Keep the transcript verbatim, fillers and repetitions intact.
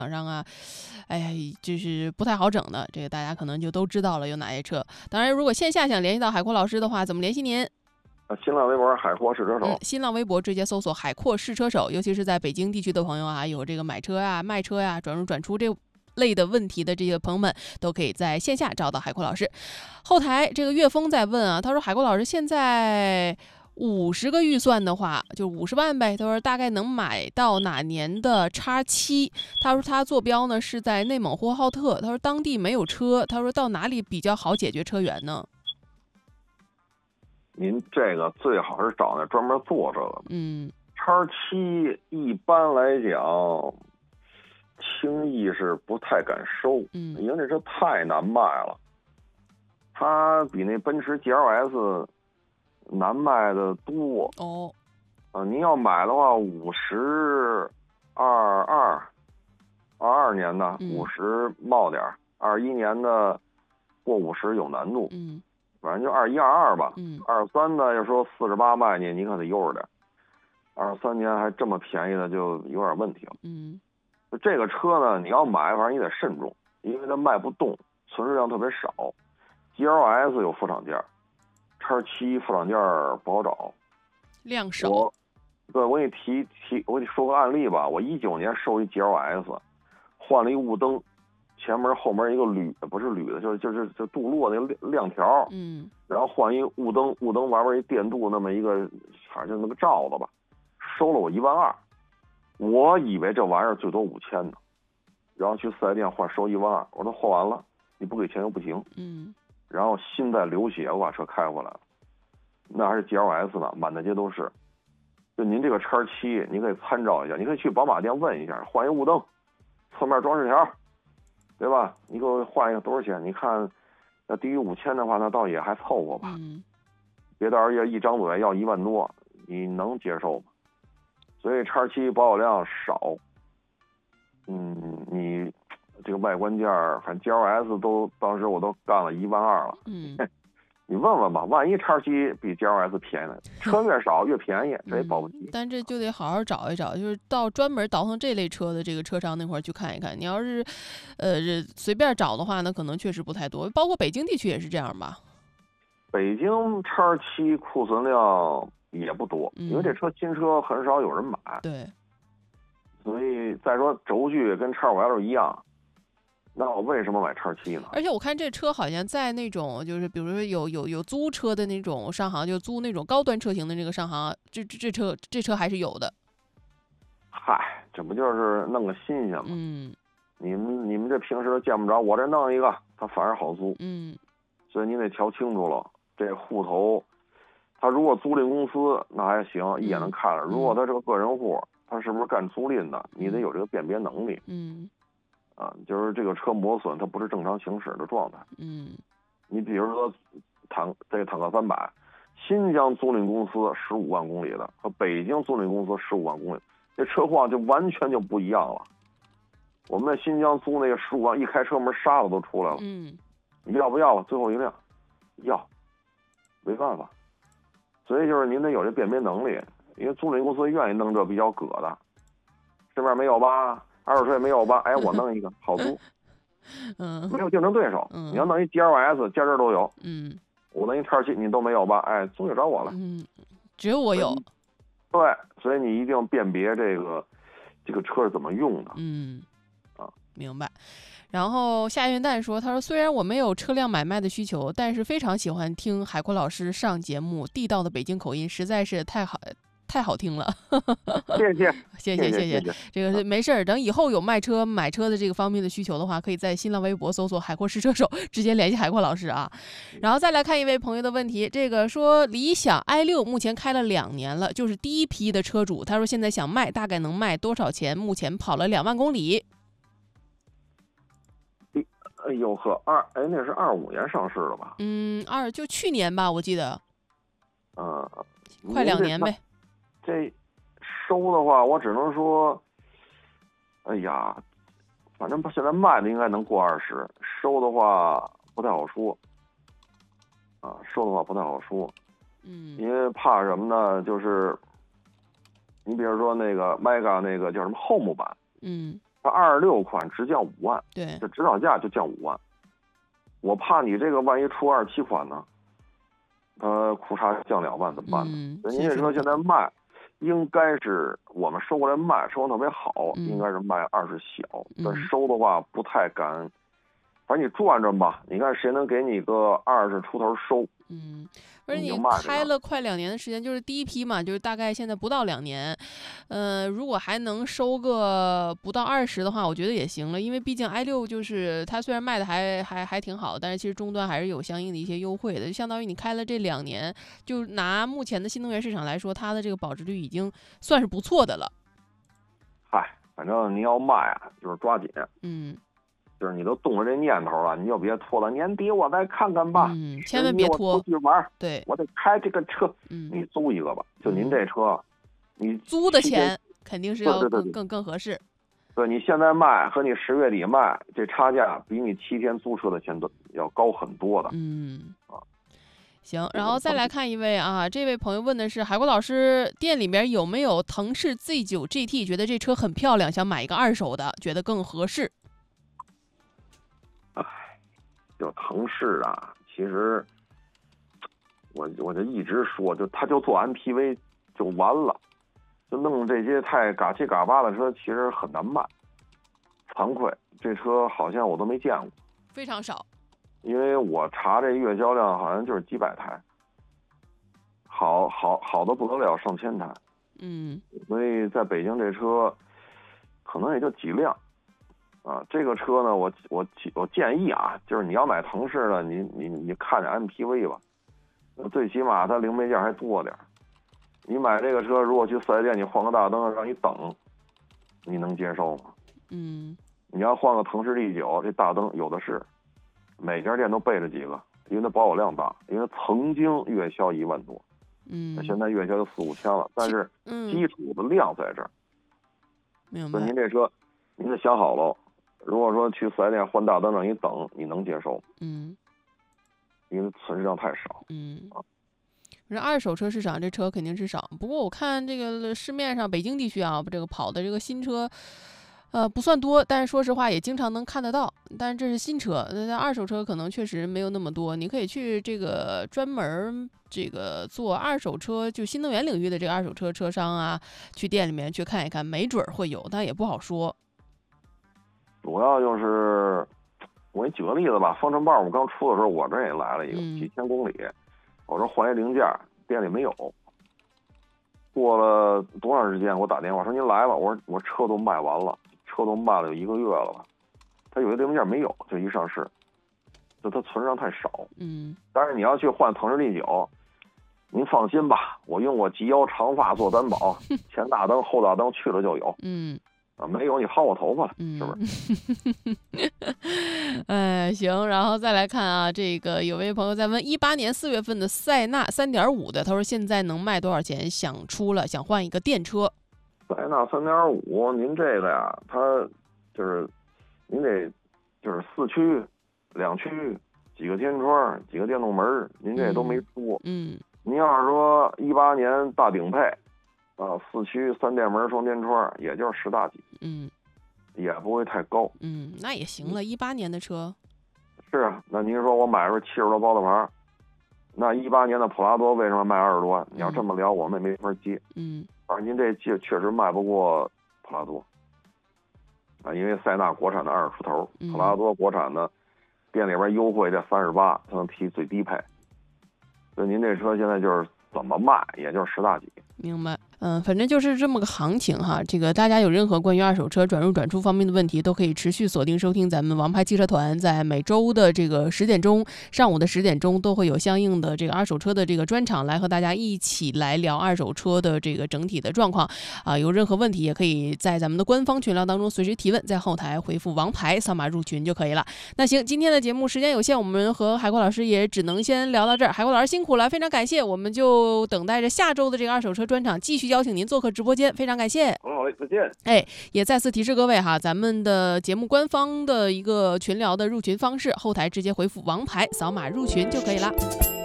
网上啊，哎呀，就是不太好整的，这个大家可能就都知道了有哪些车。当然，如果线下想联系到海阔老师的话，怎么联系您？ 新浪微博海阔试车手、 嗯，新浪微博直接搜索海阔试车手，尤其是在北京地区的朋友啊，有这个买车呀、卖车呀、转入转出这类的问题的这些朋友们，都可以在线下找到海阔老师。后台这个岳峰在问啊，他说海阔老师现在五十个预算的话，就五十万呗。他说大概能买到哪年的叉七？他说他坐标呢是在内蒙呼和浩特。他说当地没有车，他说到哪里比较好解决车源呢？ 您这个最好是找那专门做这个的。 嗯， 叉七一般来讲，轻易是不太敢收， 嗯， 因为这车太难卖了。它比那奔驰 G L S 难卖的多。 哦， 啊，您要买的话，五十二二二二年的五十冒点，二一年的过五十有难度。 嗯。 反正就二一二二吧， 嗯， 二三呢，要说四十八卖你，你可得悠着点。二三年还这么便宜的，就有点问题了。 嗯， 这个车呢，你要买，反正你得慎重，因为它卖不动，存世量特别少。G L S 有副厂件，叉七副厂件不好找， 量少。 我，对，我给你提提，我给你说个案例吧。我一九年收一 G L S， 换了一雾灯。前门后门一个铝，不是铝的，就是就是就镀铬那个亮亮条， 嗯， 然后换一雾灯，雾灯外边一电镀那么一个，反正就那个罩子吧，收了我一万二，我以为这玩意儿最多五千呢，然后去四 S 店换收一万二，我说换完了你不给钱又不行， 嗯， 然后心在流血，我把车开回来了，那还是 G L S 呢，满大街都是，就您这个叉七，你可以参照一下，你可以去宝马店问一下，换一雾灯，侧面装饰条。对吧？你给我换一个多少钱？你看，要低于五千的话，那倒也还凑合吧。 嗯， 别到时候要一张嘴要一万多，你能接受吗？所以叉七保有量少，嗯，你这个外观件反正 G L S 都当时我都干了一万二了。 嗯， 你问问吧，万一叉七比 G L S 便宜呢？车越少越便宜，这也保不齐。 嗯。但这就得好好找一找，就是到专门倒腾这类车的这个车商那块儿去看一看。你要是，呃，随便找的话呢，可能确实不太多。包括北京地区也是这样吧。 北京叉七库存量也不多， 嗯， 因为这车新车很少有人买。 对。 所以再说轴距跟叉五 L 一样。那我为什么买叉七呢？ 而且我看这车好像在那种就是比如说有有有租车的那种商行，就租那种高端车型的那个商行，这这这车这车还是有的。 嗨，这不就是弄个新鲜吗？ 嗯， 你们你们这平时见不着，我这弄一个，它反而好租。 嗯， 所以你得瞧清楚了，这户头，他如果租赁公司那还行，一眼能看了。 嗯、 如果他是个个人户，他是不是干租赁的？你得有这个辨别能力。 嗯。 啊，就是这个车磨损，它不是正常行驶的状态。 嗯， 你比如说坦这个坦克三百，新疆租赁公司十五万公里的和北京租赁公司十五万公里，这车况就完全就不一样了。我们在新疆租那个十五万，一开车门沙子都出来了。 嗯， 你要不要了？最后一辆，要，没办法。所以就是您得有这辨别能力，因为租赁公司愿意弄这比较葛的，这边没有吧？二手车也没有吧？哎，我弄一个好租， 嗯， 没有竞争对手。 嗯， 你要弄一 G L S，家这都有。 嗯， 我弄一叉七，你都没有吧？哎，租就找我了。 嗯，只有我有。 对，所以你一定要辨别这个这个车是怎么用的。 嗯， 啊， 明白。然后夏云蛋说：“他说虽然我没有车辆买卖的需求，但是非常喜欢听海阔老师上节目，地道的北京口音实在是太好。”太好听了， 谢谢， 谢谢，谢谢。这个没事儿，等以后有卖车、买车的这个方面的需求的话，可以在新浪微博搜索“海阔试车手”，直接联系海阔老师啊。然后再来看一位朋友的问题，这个说理想 i 六目前开了两年了，就是第一批的车主，他说现在想卖，大概能卖多少钱？目前跑了两万公里。 哎呦呵，二哎那是二五年上市的吧？ 嗯，二就去年吧，我记得。 嗯， 快两年呗。 这收的话，我只能说，哎呀，反正现在卖的应该能过二十，收的话不太好说。啊，收的话不太好说。 嗯， 因为怕什么呢？就是你比如说那个 Mega 那个叫什么 Home 版， 嗯， 它二十六款只降五万， 对， 这指导价就降五万。我怕你这个万一出二十七款呢，它库差降两万怎么办呢？ 嗯， 您这车现在卖，应该是我们收过来卖，收的特别好， 嗯、 应该是卖二十小， 嗯、 但收的话不太敢。反正你转转吧，你看谁能给你个二十出头收？ 嗯，而且你开了快两年的时间，就是第一批嘛，就是大概现在不到两年，呃，如果还能收个不到二十的话，我觉得也行了，因为毕竟 i 六就是它虽然卖的还还还挺好，但是其实终端还是有相应的一些优惠的，就相当于你开了这两年，就拿目前的新能源市场来说，它的这个保值率已经算是不错的了。 嗨，反正你要卖啊，就是抓紧， 嗯。 就是你都动了这念头了，你就别拖了，年底我再看看吧。 嗯，千万别拖。 我出去玩， 对， 我得开这个车。 嗯， 你租一个吧，就您这车，嗯、你租的钱肯定是要更对对对更更合适。 对，你现在卖和你十月底卖，这差价比你七天租车的钱都要高很多的。 嗯啊，行，然后再来看一位啊，这位朋友问的是海国老师店里面有没有腾势 Z 九 G T， 觉得这车很漂亮，想买一个二手的，觉得更合适。 哎，就腾势啊，其实我我就一直说，就他就做 M P V 就完了，就弄这些太嘎七嘎八的车，其实很难卖。惭愧，这车好像我都没见过， 非常少。 因为我查这月销量好像就是几百台，好好好的不得了，上千台。 嗯， 所以在北京这车可能也就几辆。啊，这个车呢，我我我建议啊，就是你要买腾势的，你你你看着 M P V 吧，最起码它零配件还多点。你买这个车，如果去四 S 店，你换个大灯让你等，你能接受吗？ 嗯， 你要换个腾势 D 九，这大灯有的是，每家店都备着几个，因为它保有量大，因为曾经月销一万多， 嗯， 现在月销就四五千了，但是基础的量在这儿。 明白。 所以您这车，您得想好了。如果说去四 S 店换大灯让你等，你能接受？ 嗯， 因为存世量太少。 嗯，这二手车市场这车肯定是少。不过我看这个市面上北京地区啊，这个跑的这个新车，呃，不算多，但是说实话也经常能看得到。但是这是新车，那二手车可能确实没有那么多。你可以去这个专门这个做二手车，就新能源领域的这个二手车车商啊，去店里面去看一看，没准会有，但也不好说。 主要就是，我给你举个例子吧，方程豹我们刚出的时候，我这也来了一个、 嗯、 几千公里，我说换一零件，店里没有。过了多长时间，我打电话说您来了，我说我车都卖完了，车都卖了有一个月了吧，他有些零件没有，就一上市，就它存量太少。 嗯， 但是你要去换腾势 D 九，您放心吧，我用我及腰长发做担保，前大灯后大灯去了就有。 嗯。 啊，没有你薅我头发了， 嗯、 是不是？ 哎，行，然后再来看啊，这个有位朋友在问，一八年四月份的塞纳三点五的，他说现在能卖多少钱？想出了，想换一个电车。 塞纳三点五，您这个呀，它就是您得就是四驱、两驱、几个天窗、几个电动门，您这都没出。 嗯， 您要是说一八年大顶配。啊，四驱三电门双电窗，也就是十大几， 嗯， 也不会太高， 嗯，那也行了，一八年的车。 是啊，那您说我买出七十多包的牌，那一八年的普拉多为什么卖二十多万？你要这么聊，我们也没法接。 嗯， 反正您这确确实卖不过普拉多，啊，因为塞纳国产的二十出头，普拉多国产的店里边优惠这三十八才能提最低配，所以您这车现在就是怎么卖，也就是十大几。 明白，嗯，反正就是这么个行情哈。这个大家有任何关于二手车转入转出方面的问题，都可以持续锁定收听咱们王牌汽车团，在每周的这个十点钟，上午的十点钟都会有相应的这个二手车的这个专场，来和大家一起来聊二手车的这个整体的状况啊。有任何问题也可以在咱们的官方群聊当中随时提问，在后台回复王牌扫码入群就可以了。那行，今天的节目时间有限，我们和海国老师也只能先聊到这儿。海国老师辛苦了，非常感谢，我们就等待着下周的这个二手车专场继续邀请您做客直播间，非常感谢。 好嘞，再见。 哎，也再次提示各位哈，咱们的节目官方的一个群聊的入群方式，后台直接回复王牌扫码入群就可以了。